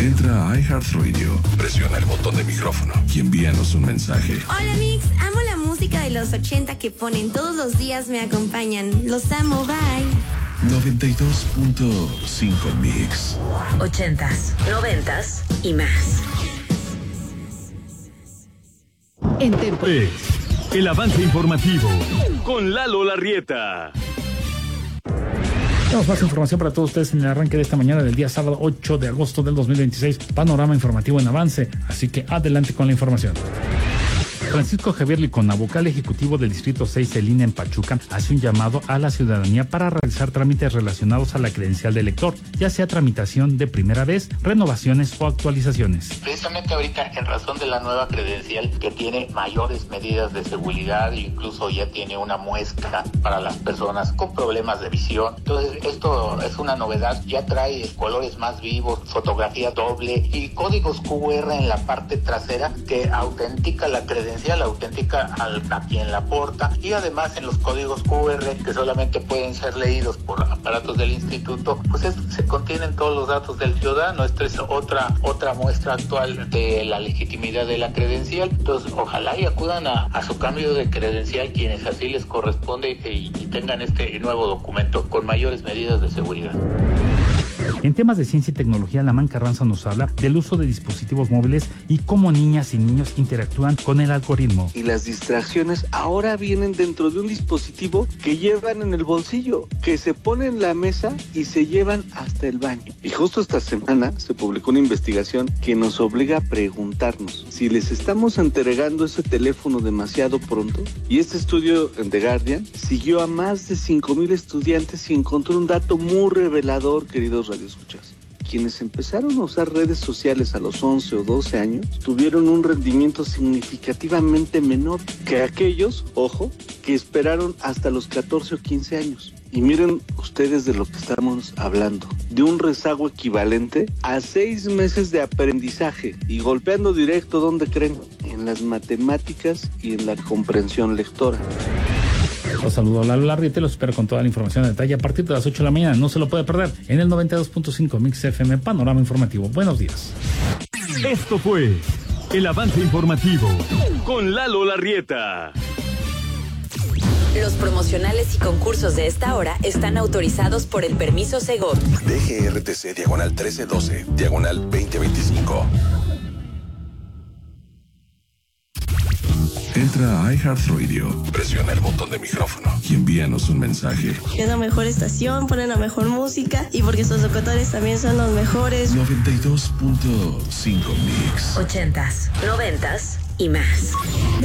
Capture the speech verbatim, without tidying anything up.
Entra a iHeartRadio, presiona el botón de micrófono y envíanos un mensaje. Hola Mix, amo la música de los ochenta que ponen todos los días, me acompañan. Los amo, bye. noventa y dos punto cinco Mix. Ochentas, noventas y más. En Tempo. Es el avance informativo con Lalo Larrieta. Tenemos más información para todos ustedes en el arranque de esta mañana del día sábado ocho de agosto del dos mil veintiséis. Panorama informativo en avance, así que adelante con la información. Francisco Javier Licona, vocal ejecutivo del Distrito seis del I N E en Pachuca, hace un llamado a la ciudadanía para realizar trámites relacionados a la credencial de elector, ya sea tramitación de primera vez, renovaciones o actualizaciones. Precisamente ahorita, en razón de la nueva credencial que tiene mayores medidas de seguridad e incluso ya tiene una muestra para las personas con problemas de visión. Entonces, esto es una novedad, ya trae colores más vivos, fotografía doble y códigos Q R en la parte trasera que autentica la credencial, auténtica al, a quien la porta, y además en los códigos Q R que solamente pueden ser leídos por aparatos del instituto, pues es, se contienen todos los datos del ciudadano. Esta es otra otra muestra actual de la legitimidad de la credencial. Entonces ojalá y acudan a, a su cambio de credencial quienes así les corresponde y, y tengan este nuevo documento con mayores medidas de seguridad. En temas de ciencia y tecnología, Lamán Carranza nos habla del uso de dispositivos móviles y cómo niñas y niños interactúan con el algoritmo. Y las distracciones ahora vienen dentro de un dispositivo que llevan en el bolsillo, que se pone en la mesa y se llevan hasta el baño. Y justo esta semana se publicó una investigación que nos obliga a preguntarnos si les estamos entregando ese teléfono demasiado pronto. Y este estudio en The Guardian siguió a más de cinco mil estudiantes y encontró un dato muy revelador, queridos radioescuchas. Quienes empezaron a usar redes sociales a los once o doce años tuvieron un rendimiento significativamente menor que aquellos, ojo, que esperaron hasta los catorce o quince años. Y miren ustedes de lo que estamos hablando, de un rezago equivalente a seis meses de aprendizaje y golpeando directo, ¿dónde creen? En las matemáticas y en la comprensión lectora. Los saludo a Lalo Larrieta y los espero con toda la información en detalle a partir de las ocho de la mañana. No se lo puede perder en el noventa y dos punto cinco Mix F M, Panorama Informativo. Buenos días. Esto fue el avance informativo con Lalo Larrieta. Los promocionales y concursos de esta hora están autorizados por el permiso Segov. D G R T C diagonal trece doce, diagonal veinte veinticinco. Entra a iHeartRadio, presiona el botón de micrófono y envíanos un mensaje. Es la mejor estación, ponen la mejor música y porque sus locutores también son los mejores. noventa y dos punto cinco Mix. Ochentas, noventas y más.